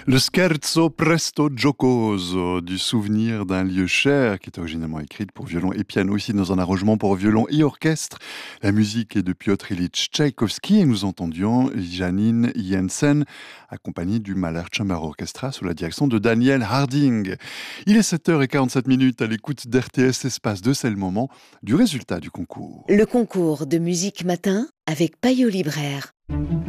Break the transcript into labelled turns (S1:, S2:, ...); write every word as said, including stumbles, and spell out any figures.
S1: Le scherzo presto giocoso du souvenir d'un lieu cher qui est originellement écrite pour violon et piano, ici dans un arrangement pour violon et orchestre. La musique est de Piotr Ilyich Tchaïkovski et nous entendions Janine Jensen accompagnée du Mahler Chamber Orchestra sous la direction de Daniel Harding. Il est sept heures quarante-sept minutes à l'écoute d'R T S Espace deux, c'est le moment du résultat du concours.
S2: Le concours de musique matin avec Payot Libraire.